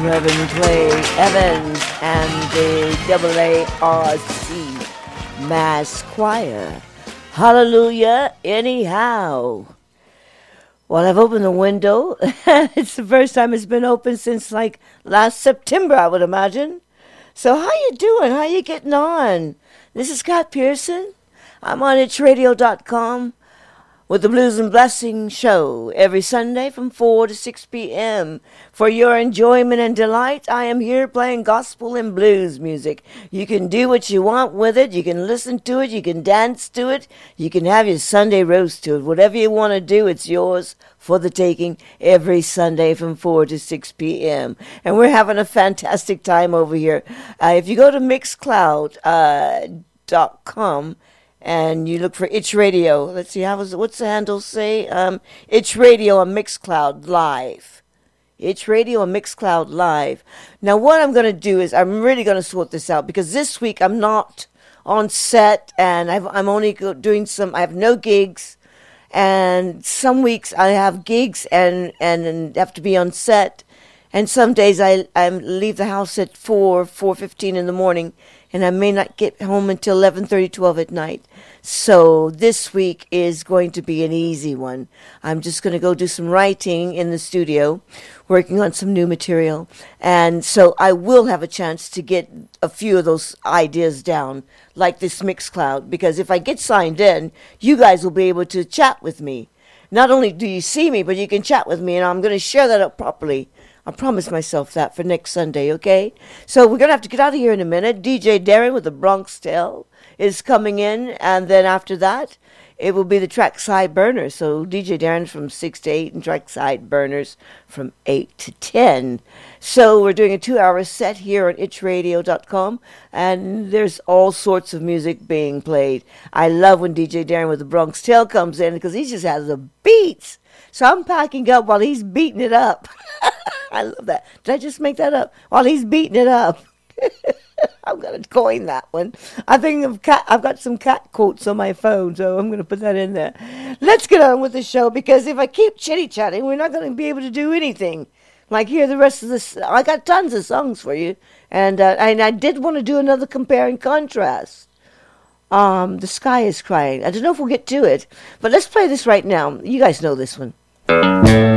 Reverend Clay Evans and the AARC Mass Choir. Hallelujah, anyhow. Well, I've opened the window. It's the first time it's been open since like last September, I would imagine. So how you doing? How you getting on? This is Scott Pearson. I'm on itchradio.com with the Blues and Blessing show every Sunday from 4 to 6 p.m. For your enjoyment and delight, I am here playing gospel and blues music. You can do what you want with it. You can listen to it. You can dance to it. You can have your Sunday roast to it. Whatever you want to do, it's yours for the taking every Sunday from 4 to 6 p.m. And we're having a fantastic time over here. If you go to Mixcloud.com, and you look for Itch Radio. Let's see, what's the handle say? Itch Radio on Mixcloud Live. Itch Radio on Mixcloud Live. Now, what I'm going to do is I'm really going to sort this out because this week I'm not on set and I'm only doing I have no gigs. And some weeks I have gigs and have to be on set. And some days I leave the house at 4:15 in the morning. And I may not get home until 11:30, 12 at night. So this week is going to be an easy one. I'm just going to go do some writing in the studio, working on some new material. And so I will have a chance to get a few of those ideas down, like this Mixcloud. Because if I get signed in, you guys will be able to chat with me. Not only do you see me, but you can chat with me. And I'm going to share that up properly. I promised myself that for next Sunday, okay? So we're going to have to get out of here in a minute. DJ Darren with the Bronx Tale is coming in, and then after that, it will be the Trackside Burners. So DJ Darren from 6 to 8 and Trackside Burners from 8 to 10. So we're doing a 2-hour set here on itchradio.com, and there's all sorts of music being played. I love when DJ Darren with the Bronx Tale comes in because he just has the beats. So I'm packing up while he's beating it up. I love that. Did I just make that up? While he's beating it up. I'm going to coin that one. I think I've got some cat quotes on my phone, so I'm going to put that in there. Let's get on with the show, because if I keep chitty-chatting, we're not going to be able to do anything. Like hear the rest of this. I got tons of songs for you. And I did want to do another compare and contrast. The Sky is Crying. I don't know if we'll get to it, but let's play this right now. You guys know this one.